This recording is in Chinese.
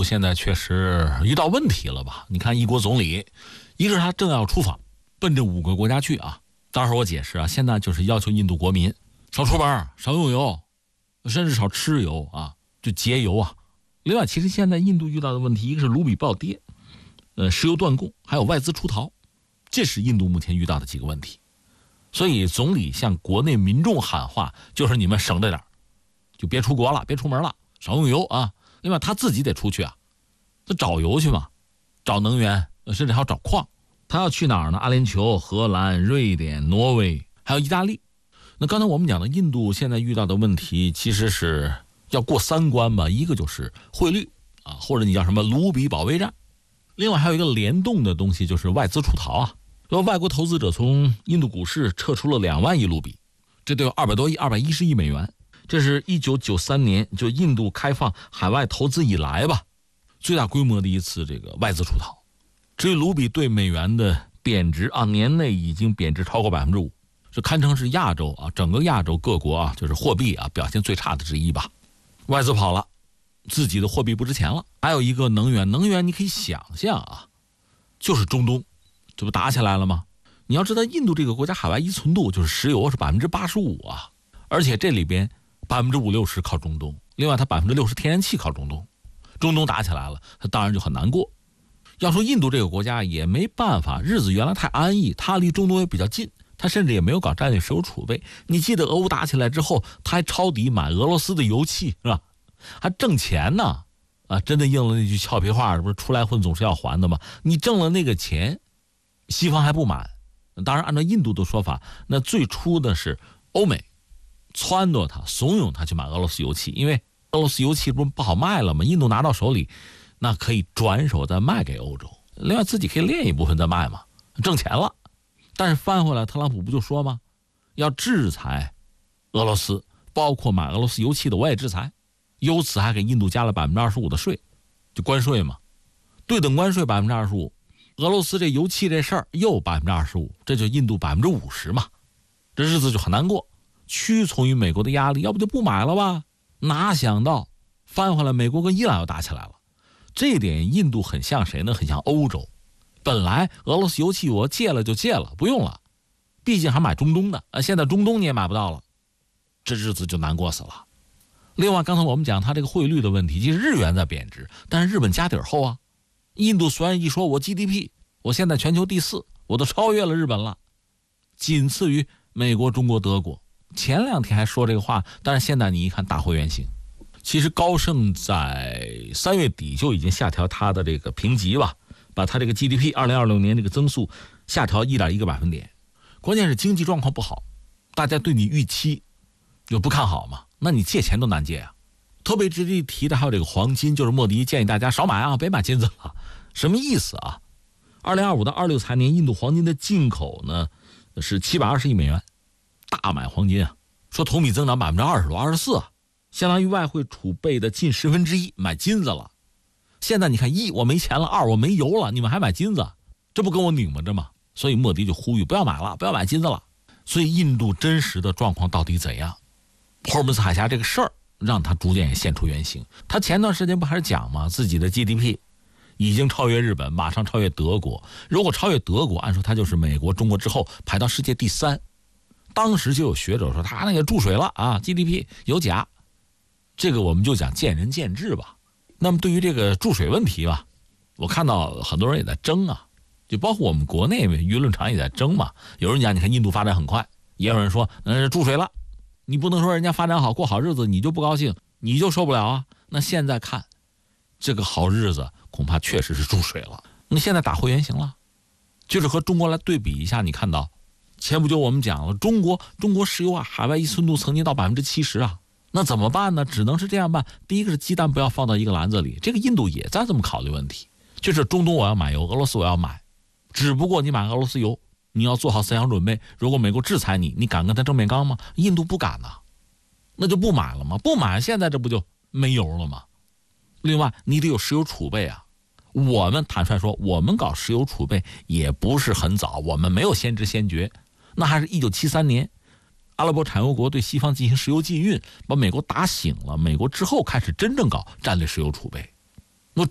度现在确实遇到问题了吧？你看一国总理，一个是他正要出访，奔这5个国家去啊。当时我解释啊，现在就是要求印度国民少出门，少用油，甚至少吃油啊，就节油啊。另外，其实现在印度遇到的问题，一个是卢比暴跌，石油断供，还有外资出逃，这是印度目前遇到的几个问题。所以总理向国内民众喊话，就是你们省着点，就别出国了，别出门了，少用油啊。另外他自己得出去啊，他找油去嘛，找能源，甚至还要找矿。他要去哪儿呢？阿联酋、荷兰、瑞典、挪威，还有意大利。那刚才我们讲的印度现在遇到的问题，其实是要过3关吧，一个就是汇率啊，或者你叫什么卢比保卫战。另外还有一个联动的东西，就是外资出逃啊。说外国投资者从印度股市撤出了2万亿卢比，这都有200多亿、210亿美元。这是1993年就印度开放海外投资以来吧，最大规模的一次这个外资出逃。至于卢比对美元的贬值啊，年内已经贬值超过5%，这堪称是亚洲啊，整个亚洲各国啊，就是货币啊表现最差的之一吧。外资跑了，自己的货币不值钱了。还有一个能源你可以想象啊，就是中东，这不打起来了吗？你要知道印度这个国家海外依存度就是石油是85%啊，而且这里边50%-60%靠中东，另外它60%天然气靠中东。中东打起来了，它当然就很难过。要说印度这个国家也没办法，日子原来太安逸，它离中东也比较近，它甚至也没有搞战略石油储备。你记得俄乌打起来之后，它还抄底买俄罗斯的油气，是吧？还挣钱呢，啊，真的应了那句俏皮话，不是出来混总是要还的吗？你挣了那个钱，西方还不满。当然按照印度的说法，那最初的是欧美撺掇他、怂恿他去买俄罗斯油气，因为俄罗斯油气不好卖了吗？印度拿到手里，那可以转手再卖给欧洲，另外自己可以炼一部分再卖嘛，挣钱了。但是翻回来，特朗普不就说吗？要制裁俄罗斯，包括买俄罗斯油气的我也制裁，由此还给印度加了25%的税，就关税嘛，对等关税25%。俄罗斯这油气这事儿又25%，这就印度50%嘛，这日子就很难过。屈从于美国的压力，要不就不买了吧？哪想到翻回来，美国跟伊朗又打起来了。这一点印度很像谁呢？很像欧洲。本来俄罗斯油气我戒了就戒了，不用了，毕竟还买中东的，现在中东你也买不到了，这日子就难过死了。另外刚才我们讲它这个汇率的问题，其实日元在贬值，但是日本家底儿厚啊。印度虽然一说我 GDP 我现在全球第4，我都超越了日本了，仅次于美国、中国、德国。前2天还说这个话，但是现在你一看大回原形。其实高盛在3月底就已经下调它的这个评级吧，把它这个 GDP 2026年这个增速下调1.1个百分点。关键是经济状况不好，大家对你预期就不看好嘛，那你借钱都难借啊。特别值得一提的还有这个黄金，就是莫迪建议大家少买啊，别买金子了。什么意思啊？2025到26财年印度黄金的进口呢是720亿美元，大买黄金啊，说同比增长20%多，24%啊，相当于外汇储备的近1/10买金子了。现在你看，1我没钱了，2我没油了，你们还买金子，这不跟我拧巴着吗？所以莫迪就呼吁不要买了，不要买金子了。所以印度真实的状况到底怎样？霍尔木兹海峡这个事儿让他逐渐也现出原形。他前段时间不还是讲吗？自己的 GDP 已经超越日本，马上超越德国。如果超越德国，按说他就是美国、中国之后排到世界第3。当时就有学者说他那个注水了啊 ，GDP 有假。这个我们就讲见仁见智吧。那么对于这个注水问题吧，我看到很多人也在争啊，就包括我们国内舆论场也在争嘛。有人讲你看印度发展很快，也有人说注水了，你不能说人家发展好过好日子你就不高兴，你就受不了啊。那现在看这个好日子恐怕确实是注水了。那现在打回原形了，就是和中国来对比一下，你看到前不久我们讲了中国石油啊海外依存度曾经到70%啊，那怎么办呢？只能是这样办。第一个是鸡蛋不要放到一个篮子里，这个印度也在这么考虑问题，就是中东我要买油，俄罗斯我要买，只不过你买俄罗斯油你要做好思想准备，如果美国制裁你，你敢跟他正面刚吗？印度不敢呐，那就不买了吗？不买，现在这不就没油了吗？另外你得有石油储备啊。我们坦率说，我们搞石油储备也不是很早，我们没有先知先觉，那还是1973年阿拉伯产油国对西方进行石油禁运，把美国打醒了，美国之后开始真正搞战略石油储备。